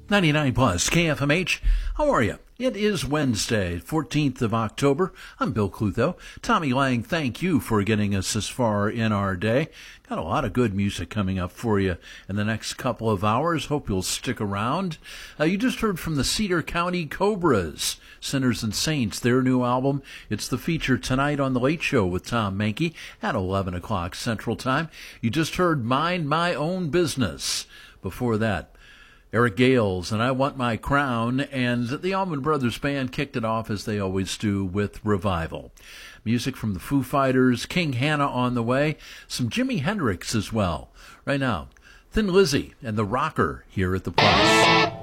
99 plus KFMH. How are you? It is Wednesday, 14th of October. I'm Bill Clutho. Tommy Lang, thank you for getting us this far in our day. Got a lot of good music coming up for you in the next couple of hours. Hope you'll stick around. You just heard from the Cedar County Cobras, Sinners and Saints, their new album. It's the feature tonight on The Late Show with Tom Mankey at 11 o'clock Central Time. You just heard Mind My Own Business. Before that, Eric Gales and I Want My Crown, and the Allman Brothers Band kicked it off as they always do with Revival. Music from the Foo Fighters, King Hannah on the way, some Jimi Hendrix as well. Right now, Thin Lizzy and The Rocker here at the Plus.